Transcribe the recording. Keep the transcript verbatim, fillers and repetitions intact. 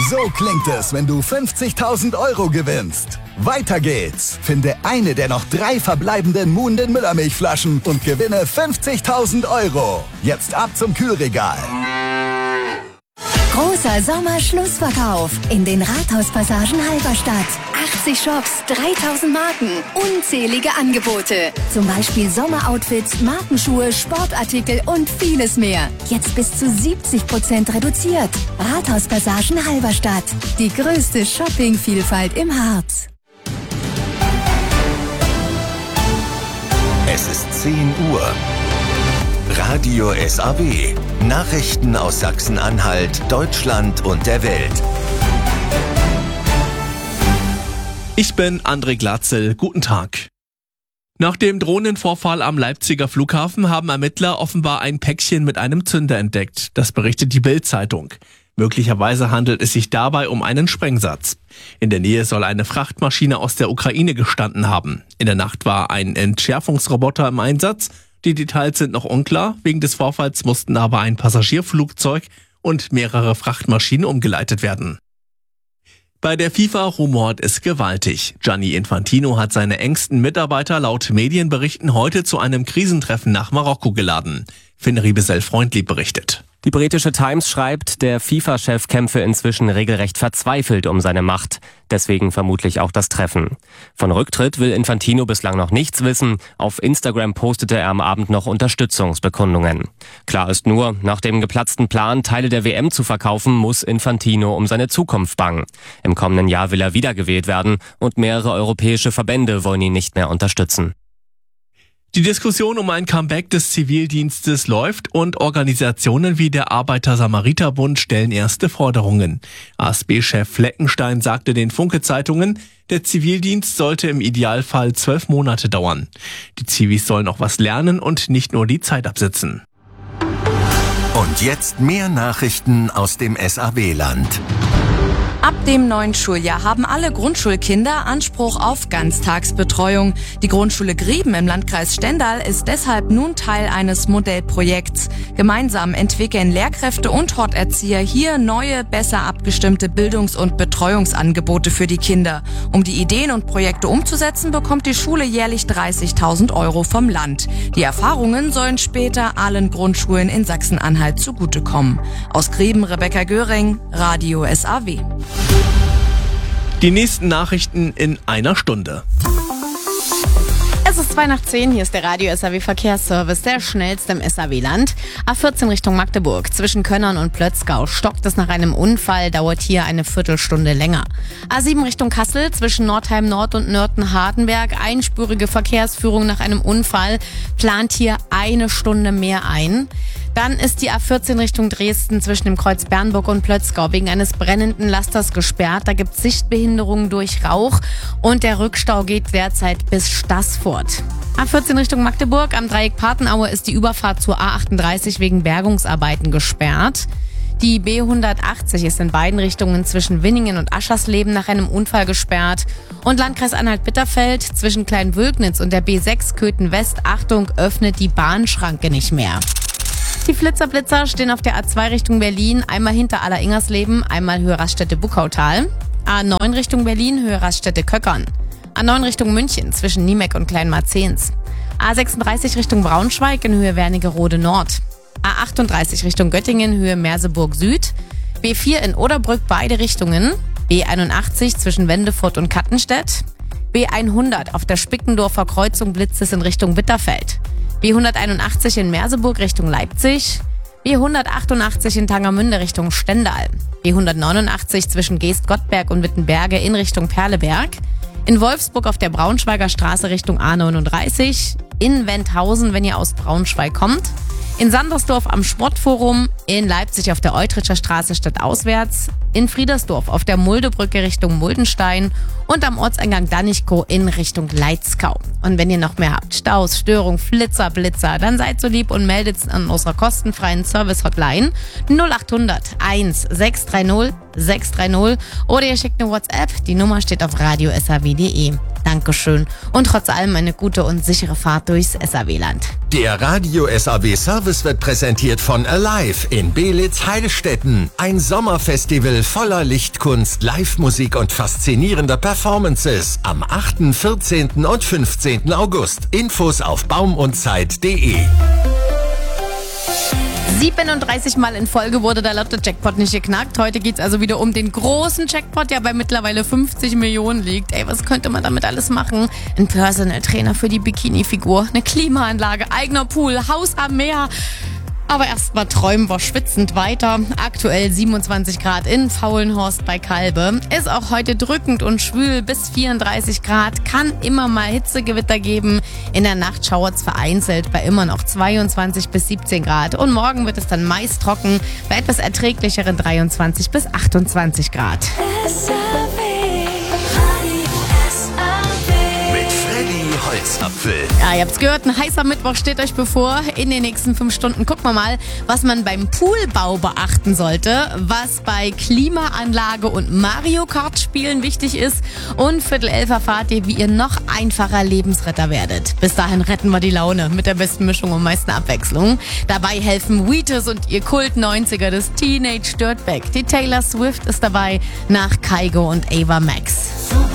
So klingt es, wenn du fünfzigtausend Euro gewinnst. Weiter geht's. Finde eine der noch drei verbleibenden Muhnden Müllermilchflaschen und gewinne fünfzigtausend Euro. Jetzt ab zum Kühlregal. Großer Sommerschlussverkauf in den Rathauspassagen Halberstadt. achtzig Shops, dreitausend Marken, unzählige Angebote. Zum Beispiel Sommeroutfits, Markenschuhe, Sportartikel und vieles mehr. Jetzt bis zu siebzig Prozent reduziert. Rathauspassagen Halberstadt. Die größte Shoppingvielfalt im Harz. Es ist zehn Uhr. Radio S A W. Nachrichten aus Sachsen-Anhalt, Deutschland und der Welt. Ich bin André Glatzel. Guten Tag. Nach dem Drohnenvorfall am Leipziger Flughafen haben Ermittler offenbar ein Päckchen mit einem Zünder entdeckt. Das berichtet die Bild-Zeitung. Möglicherweise handelt es sich dabei um einen Sprengsatz. In der Nähe soll eine Frachtmaschine aus der Ukraine gestanden haben. In der Nacht war ein Entschärfungsroboter im Einsatz. Die Details sind noch unklar. Wegen des Vorfalls mussten aber ein Passagierflugzeug und mehrere Frachtmaschinen umgeleitet werden. Bei der FIFA rumort es gewaltig. Gianni Infantino hat seine engsten Mitarbeiter laut Medienberichten heute zu einem Krisentreffen nach Marokko geladen. Finn Riebesell-Freundlieb berichtet. Die britische Times schreibt, der FIFA-Chef kämpfe inzwischen regelrecht verzweifelt um seine Macht. Deswegen vermutlich auch das Treffen. Von Rücktritt will Infantino bislang noch nichts wissen. Auf Instagram postete er am Abend noch Unterstützungsbekundungen. Klar ist nur, nach dem geplatzten Plan, Teile der W M zu verkaufen, muss Infantino um seine Zukunft bangen. Im kommenden Jahr will er wiedergewählt werden und mehrere europäische Verbände wollen ihn nicht mehr unterstützen. Die Diskussion um ein Comeback des Zivildienstes läuft und Organisationen wie der Arbeiter-Samariter-Bund stellen erste Forderungen. A S B-Chef Fleckenstein sagte den Funke-Zeitungen, der Zivildienst sollte im Idealfall zwölf Monate dauern. Die Zivis sollen auch was lernen und nicht nur die Zeit absitzen. Und jetzt mehr Nachrichten aus dem S A W-Land. Ab dem neuen Schuljahr haben alle Grundschulkinder Anspruch auf Ganztagsbetreuung. Die Grundschule Grieben im Landkreis Stendal ist deshalb nun Teil eines Modellprojekts. Gemeinsam entwickeln Lehrkräfte und Horterzieher hier neue, besser abgestimmte Bildungs- und Betreuungsangebote für die Kinder. Um die Ideen und Projekte umzusetzen, bekommt die Schule jährlich dreißigtausend Euro vom Land. Die Erfahrungen sollen später allen Grundschulen in Sachsen-Anhalt zugutekommen. Aus Grieben Rebecca Göring, Radio S A W. Die nächsten Nachrichten in einer Stunde. Es ist zwei nach zehn, hier ist der Radio S A W Verkehrsservice, der schnellste im S A W-Land. A vierzehn Richtung Magdeburg, zwischen Könnern und Plötzgau stockt es nach einem Unfall, dauert hier eine Viertelstunde länger. A sieben Richtung Kassel, zwischen Nordheim Nord und Nörten-Hardenberg, einspurige Verkehrsführung nach einem Unfall, plant hier eine Stunde mehr ein. Dann ist die A vierzehn Richtung Dresden zwischen dem Kreuz Bernburg und Plötzgau wegen eines brennenden Lasters gesperrt. Da gibt es Sichtbehinderungen durch Rauch und der Rückstau geht derzeit bis Staßfurt. A vierzehn Richtung Magdeburg, am Dreieck Patenaue ist die Überfahrt zur A achtunddreißig wegen Bergungsarbeiten gesperrt. Die B hundertachtzig ist in beiden Richtungen zwischen Winningen und Aschersleben nach einem Unfall gesperrt. Und Landkreis Anhalt-Bitterfeld zwischen Kleinwülknitz und der B sechs Köthen West, Achtung, öffnet die Bahnschranke nicht mehr. Die Flitzer-Blitzer stehen auf der A zwei Richtung Berlin, einmal hinter Aller-Ingersleben, einmal Höhe Raststätte-Buckautal. A neun Richtung Berlin, Höhe Raststätte-Köckern. A neun Richtung München, zwischen Niemek und Kleinmarzehns. A sechsunddreißig Richtung Braunschweig in Höhe Wernigerode Nord. A achtunddreißig Richtung Göttingen, Höhe Merseburg Süd. B vier in Oderbrück, beide Richtungen. B einundachtzig zwischen Wendefurt und Kattenstedt. B hundert auf der Spickendorfer Kreuzung blitzt es in Richtung Bitterfeld. B hunderteinundachtzig in Merseburg Richtung Leipzig. B hundertachtundachtzig in Tangermünde Richtung Stendal. B hundertneunundachtzig zwischen Geest-Gottberg und Wittenberge in Richtung Perleberg. In Wolfsburg auf der Braunschweiger Straße Richtung A neununddreißig. In Wendhausen, wenn ihr aus Braunschweig kommt. In Sandersdorf am Sportforum. In Leipzig auf der Eutritscher Straße stadtauswärts. In Friedersdorf auf der Muldebrücke Richtung Muldenstein. Und und am Ortseingang Danichkow in Richtung Leitzkau. Und wenn ihr noch mehr habt, Staus, Störung, Flitzer, Blitzer, dann seid so lieb und meldet es an unserer kostenfreien Service-Hotline null acht hundert eins sechs drei null sechs drei null oder ihr schickt eine WhatsApp. Die Nummer steht auf radio s a w punkt d e. Dankeschön und trotz allem eine gute und sichere Fahrt durchs S A W-Land. Der Radio S A W Service wird präsentiert von Alive in Beelitz-Heilstätten. Ein Sommerfestival voller Lichtkunst, Live-Musik und faszinierender Performances am achten, vierzehnten und fünfzehnten August. Infos auf baumundzeit punkt d e. siebenunddreißig Mal in Folge wurde der Lotto-Jackpot nicht geknackt. Heute geht's also wieder um den großen Jackpot, der bei mittlerweile fünfzig Millionen liegt. Ey, was könnte man damit alles machen? Ein Personal Trainer für die Bikini-Figur, eine Klimaanlage, eigener Pool, Haus am Meer. Aber erstmal träumen wir schwitzend weiter. Aktuell siebenundzwanzig Grad in Faulenhorst bei Kalbe. Ist auch heute drückend und schwül bis vierunddreißig Grad. Kann immer mal Hitzegewitter geben. In der Nacht schauert's vereinzelt bei immer noch zweiundzwanzig bis siebzehn Grad. Und morgen wird es dann meist trocken bei etwas erträglicheren dreiundzwanzig bis achtundzwanzig Grad. Holzapfel. Ja, ihr habt's gehört, ein heißer Mittwoch steht euch bevor. In den nächsten fünf Stunden gucken wir mal, was man beim Poolbau beachten sollte, was bei Klimaanlage und Mario Kart Spielen wichtig ist. Und Viertel elf erfahrt ihr, wie ihr noch einfacher Lebensretter werdet. Bis dahin retten wir die Laune mit der besten Mischung und meisten Abwechslung. Dabei helfen Wheatus und ihr Kult neunziger des Teenage Dirtbag. Die Taylor Swift ist dabei nach Kygo und Ava Max.